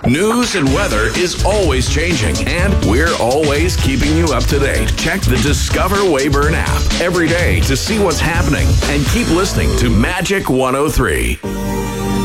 News and weather is always changing, and we're always keeping you up to date. Check the Discover Weyburn app every day to see what's happening, and keep listening to Magic 103.